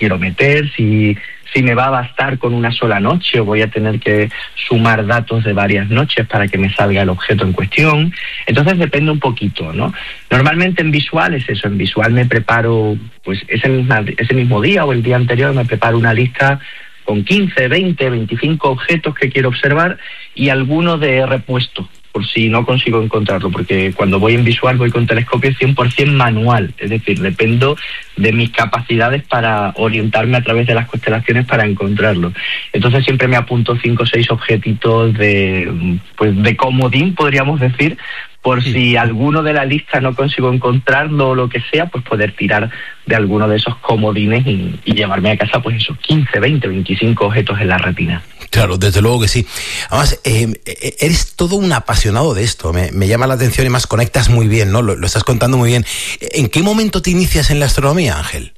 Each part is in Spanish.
quiero meter, si me va a bastar con una sola noche o voy a tener que sumar datos de varias noches para que me salga el objeto en cuestión. Entonces depende un poquito, ¿no? Normalmente en visual es eso, en visual me preparo, pues ese mismo día o el día anterior me preparo una lista con 15, 20, 25 objetos que quiero observar y alguno de repuesto, por si no consigo encontrarlo, porque cuando voy en visual voy con telescopio 100% manual, es decir, dependo de mis capacidades para orientarme a través de las constelaciones para encontrarlo. Entonces siempre me apunto 5 o 6 objetitos de comodín, podríamos decir, por si alguno de la lista no consigo encontrarlo o lo que sea, pues poder tirar de alguno de esos comodines y llevarme a casa pues esos 15, 20, 25 objetos en la retina. Claro, desde luego que sí. Además, eres todo un apasionado de esto. Me llama la atención y más conectas muy bien, ¿no? Lo estás contando muy bien. ¿En qué momento te inicias en la astronomía, Ángel?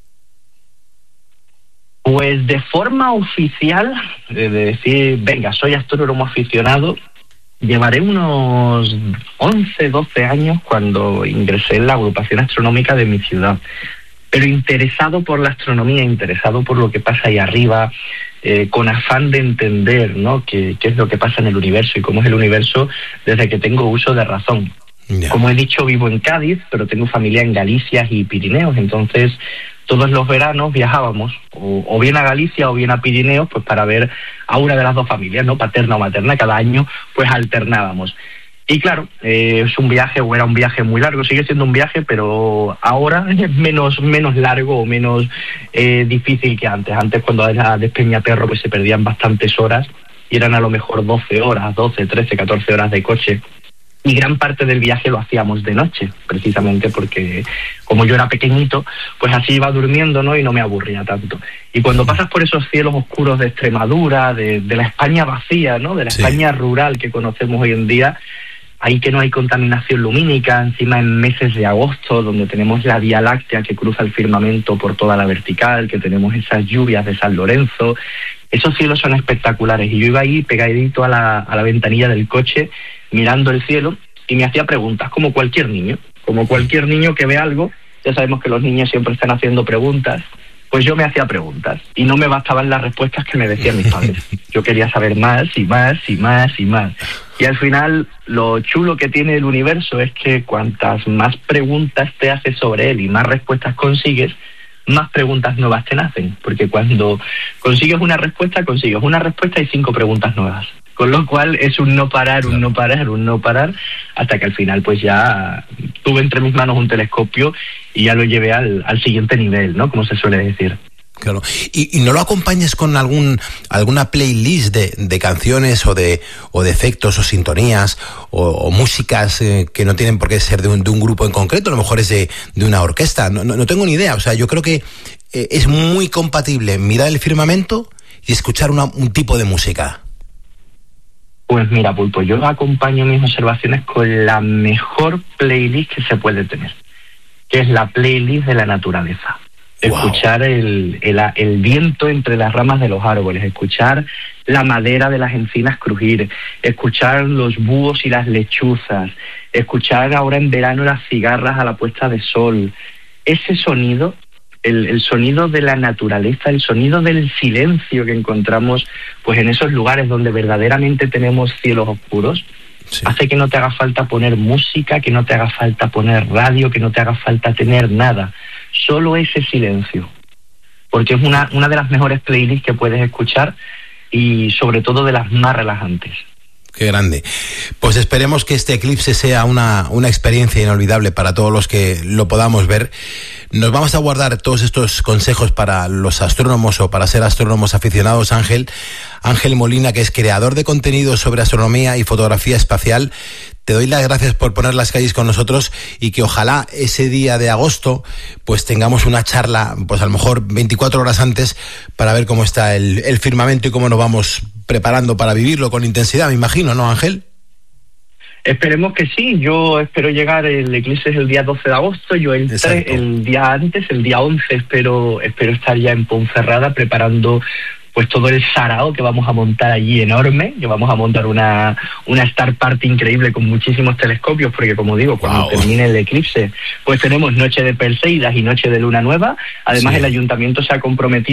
Pues de forma oficial, de decir, venga, soy astrónomo aficionado, llevaré unos 11, 12 años cuando ingresé en la agrupación astronómica de mi ciudad. Pero interesado por la astronomía, interesado por lo que pasa ahí arriba, con afán de entender, ¿no?, qué es lo que pasa en el universo y cómo es el universo desde que tengo uso de razón. Yeah. Como he dicho, vivo en Cádiz, pero tengo familia en Galicia y Pirineos, entonces todos los veranos viajábamos o bien a Galicia o bien a Pirineos, pues para ver a una de las dos familias, ¿no?, paterna o materna. Cada año pues alternábamos. Y claro, es un viaje, o era un viaje muy largo, sigue siendo un viaje, pero ahora es menos largo o menos difícil que antes. Antes, cuando era de Peñaperro, pues se perdían bastantes horas y eran a lo mejor 12 horas, 12, 13, 14 horas de coche. Y gran parte del viaje lo hacíamos de noche, precisamente porque como yo era pequeñito, pues así iba durmiendo, ¿no?, y no me aburría tanto. Y cuando pasas por esos cielos oscuros de Extremadura, de la España vacía, ¿no?, de la España rural que conocemos hoy en día, ahí que no hay contaminación lumínica, encima en meses de agosto, donde tenemos la Vía Láctea que cruza el firmamento por toda la vertical, que tenemos esas lluvias de San Lorenzo, esos cielos son espectaculares. Y yo iba ahí pegadito a la ventanilla del coche, mirando el cielo, y me hacía preguntas, como cualquier niño que ve algo. Ya sabemos que los niños siempre están haciendo preguntas. Pues yo me hacía preguntas y no me bastaban las respuestas que me decían mis padres. Yo quería saber más y más y más y más. Y al final, lo chulo que tiene el universo es que cuantas más preguntas te haces sobre él y más respuestas consigues, más preguntas nuevas te nacen. Porque cuando consigues una respuesta y 5 preguntas nuevas. Con lo cual es un no parar, hasta que al final pues ya tuve entre mis manos un telescopio y ya lo llevé al siguiente nivel, ¿no?, como se suele decir. Claro. ¿Y no lo acompañas con alguna playlist de canciones o de efectos o sintonías o músicas que no tienen por qué ser de un grupo en concreto? A lo mejor es de una orquesta. No tengo ni idea. O sea, yo creo que es muy compatible mirar el firmamento y escuchar un tipo de música. Pues mira, Pulpo, yo acompaño mis observaciones con la mejor playlist que se puede tener, que es la playlist de la naturaleza. Wow. Escuchar el viento entre las ramas de los árboles, escuchar la madera de las encinas crujir, escuchar los búhos y las lechuzas, escuchar ahora en verano las cigarras a la puesta de sol. Ese sonido, el sonido de la naturaleza, el sonido del silencio que encontramos pues en esos lugares donde verdaderamente tenemos cielos oscuros, hace que no te haga falta poner música, que no te haga falta poner radio, que no te haga falta tener nada. Solo ese silencio. Porque es una de las mejores playlists que puedes escuchar y sobre todo de las más relajantes. Qué grande. Pues esperemos que este eclipse sea una experiencia inolvidable para todos los que lo podamos ver. Nos vamos a guardar todos estos consejos para los astrónomos o para ser astrónomos aficionados, Ángel Molina, que es creador de contenido sobre astronomía y fotografía espacial. Te doy las gracias por poner las calles con nosotros y que ojalá ese día de agosto pues tengamos una charla, pues a lo mejor 24 horas antes, para ver cómo está el firmamento y cómo nos vamos preparando para vivirlo con intensidad, me imagino, ¿no, Ángel? Esperemos que sí. Yo espero llegar, el eclipse es el día 12 de agosto, yo el día antes, el día 11, espero estar ya en Ponferrada preparando pues todo el sarao que vamos a montar allí enorme, que vamos a montar una Star Party increíble con muchísimos telescopios, porque como digo, cuando termine el eclipse, pues tenemos noche de Perseidas y noche de luna nueva. Además, el ayuntamiento se ha comprometido